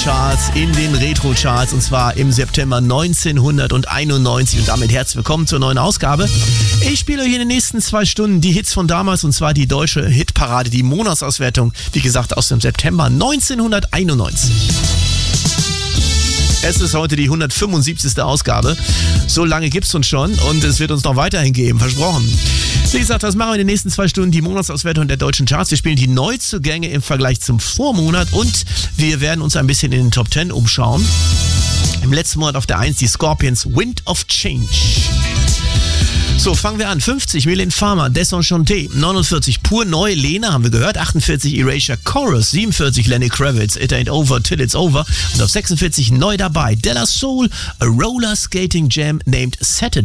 Charts, in den Retro-Charts, und zwar im September 1991. Und damit herzlich willkommen zur neuen Ausgabe. Ich spiele euch in den nächsten 2 Stunden die Hits von damals, und zwar die deutsche Hitparade, die Monatsauswertung, wie gesagt, aus dem September 1991. Es ist heute die 175. Ausgabe. So lange gibt's uns schon und es wird uns noch weiterhin geben, versprochen. Wie gesagt, das machen wir in den nächsten 2 Stunden, die Monatsauswertung der deutschen Charts. Wir spielen die Neuzugänge im Vergleich zum Vormonat und wir werden uns ein bisschen in den Top 10 umschauen. Im letzten Monat auf der 1 die Scorpions, Wind of Change. So, fangen wir an. 50, Mylène Farmer, Desenchanté. 49, Pur Neu, Lena, haben wir gehört. 48, Erasure, Chorus. 47, Lenny Kravitz, It Ain't Over Till It's Over. Und auf 46, neu dabei, Della Soul, A Roller Skating Jam Named Saturday.